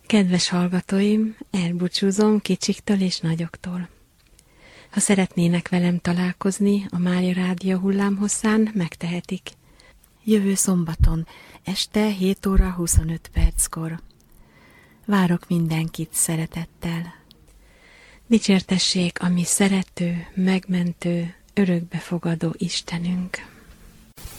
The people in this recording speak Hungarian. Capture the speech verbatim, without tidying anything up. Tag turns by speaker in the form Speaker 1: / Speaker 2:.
Speaker 1: Kedves hallgatóim, elbúcsúzom kicsiktől és nagyoktól. Ha szeretnének velem találkozni a Mária Rádió hullámhosszán, megtehetik. Jövő szombaton, este hét óra huszonöt perckor. Várok mindenkit szeretettel. Dicsértessék a mi szerető, megmentő, örökbefogadó Istenünk.